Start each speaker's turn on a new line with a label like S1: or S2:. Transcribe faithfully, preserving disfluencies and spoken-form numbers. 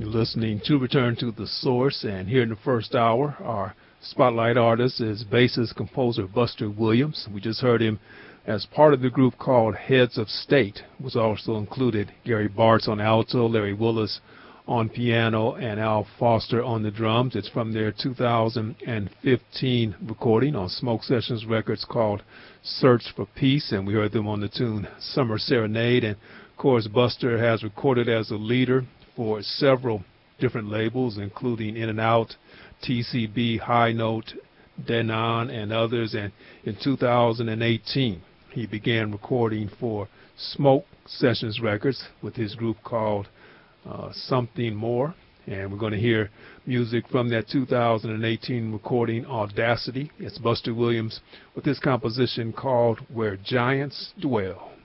S1: You're listening to Return to the Source, and here in the first hour, our spotlight artist is bassist composer Buster Williams. We just heard him as part of the group called Heads of State, which also included Gary Bartz on alto, Larry Willis on piano, and Al Foster on the drums. It's from their two thousand fifteen recording on Smoke Sessions Records called Search for Peace, and we heard them on the tune Summer Serenade. And of course, Buster has recorded as a leader for several different labels, including In and Out, T C B, High Note, Denon, and others. And in two thousand eighteen, he began recording for Smoke Sessions Records with his group called uh, Something More. And we're going to hear music from that two thousand eighteen recording, Audacity. It's Buster Williams with this composition called Where Giants Dwell.